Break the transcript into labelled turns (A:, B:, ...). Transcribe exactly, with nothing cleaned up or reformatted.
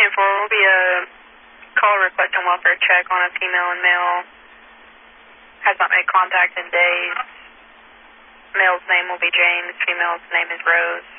A: four will be a call requesting welfare check on a female and male. Has not made contact in days. Male's name will be James, female's name is Rose.